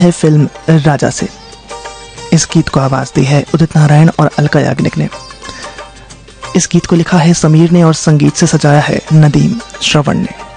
है फिल्म राजा से। इस गीत को आवाज दी है उदित नारायण और अलका याग्निक ने। इस गीत को लिखा है समीर ने और संगीत से सजाया है नदीम श्रवण ने।